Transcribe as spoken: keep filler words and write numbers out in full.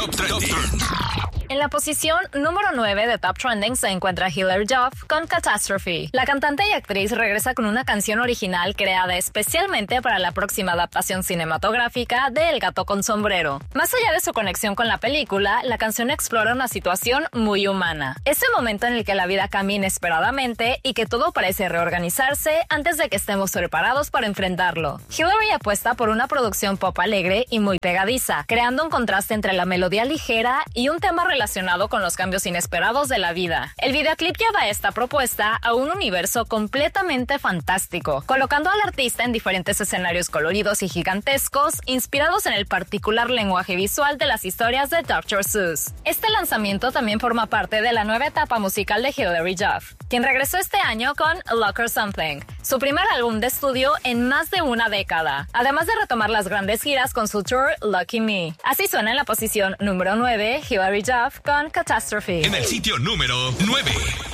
Top Trending. En la posición número nueve de Top Trending se encuentra Hilary Duff con Catastrophe. La cantante y actriz regresa con una canción original creada especialmente para la próxima adaptación cinematográfica de El gato con sombrero. Más allá de su conexión con la película, la canción explora una situación muy humana. Ese momento en el que la vida cambia inesperadamente y que todo parece reorganizarse antes de que estemos preparados para enfrentarlo. Hilary apuesta por una producción pop alegre y muy pegadiza, creando un contraste entre la melodía ligera y un tema relacionado con los cambios inesperados de la vida. El videoclip lleva esta propuesta a un universo completamente fantástico, colocando al artista en diferentes escenarios coloridos y gigantescos, inspirados en el particular lenguaje visual de las historias de doctor Seuss. Este lanzamiento también forma parte de la nueva etapa musical de Hilary Duff, quien regresó este año con Luck or Something, su primer álbum de estudio en más de una década, además de retomar las grandes giras con su tour Lucky Me. Así suena en la posición número nueve Hilary Duff con Catastrophe. En el sitio número nueve.